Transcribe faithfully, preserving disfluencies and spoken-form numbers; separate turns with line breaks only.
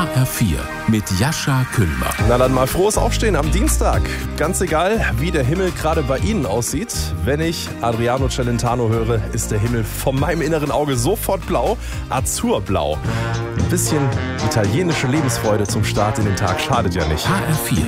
H R vier mit Jascha Küllmer.
Na dann mal frohes Aufstehen am Dienstag. Ganz egal, wie der Himmel gerade bei Ihnen aussieht. Wenn ich Adriano Celentano höre, ist der Himmel von meinem inneren Auge sofort blau, azurblau. Ein bisschen italienische Lebensfreude zum Start in den Tag schadet ja nicht.
H R vier